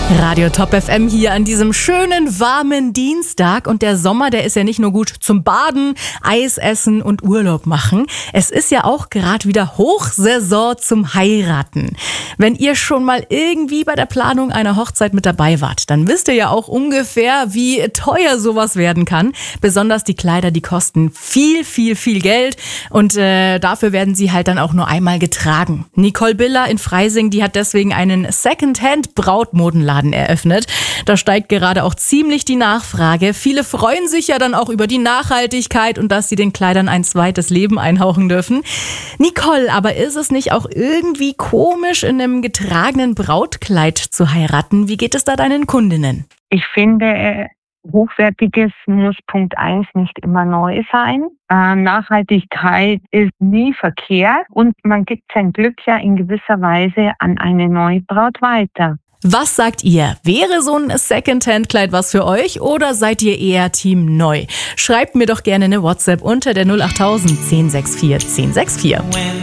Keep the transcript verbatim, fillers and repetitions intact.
Radio Top F M hier an diesem schönen, warmen Dienstag. Und der Sommer, der ist ja nicht nur gut zum Baden, Eis essen und Urlaub machen. Es ist ja auch gerade wieder Hochsaison zum Heiraten. Wenn ihr schon mal irgendwie bei der Planung einer Hochzeit mit dabei wart, dann wisst ihr ja auch ungefähr, wie teuer sowas werden kann. Besonders die Kleider, die kosten viel, viel, viel Geld. Und äh, dafür werden sie halt dann auch nur einmal getragen. Nicole Biller in Freising, die hat deswegen einen Secondhand-Brautmodenladen eröffnet. Da steigt gerade auch ziemlich die Nachfrage. Viele freuen sich ja dann auch über die Nachhaltigkeit und dass sie den Kleidern ein zweites Leben einhauchen dürfen. Nicole, aber ist es nicht auch irgendwie komisch, in einem getragenen Brautkleid zu heiraten? Wie geht es da deinen Kundinnen? Ich finde, Hochwertiges muss Punkt eins nicht immer neu sein. Äh, Nachhaltigkeit ist nie verkehrt und man gibt sein Glück ja in gewisser Weise an eine neue Braut weiter. Was sagt ihr? Wäre so ein Secondhand-Kleid was für euch oder seid ihr eher Team Neu? Schreibt mir doch gerne eine WhatsApp unter der null acht null null eins null sechs vier eins null sechs vier.